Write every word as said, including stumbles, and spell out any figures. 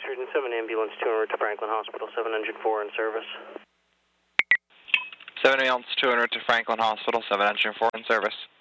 Street and seven ambulance two en route to Franklin Hospital, seven engine four in service. seven ambulance two en route to Franklin Hospital, seven engine four in service.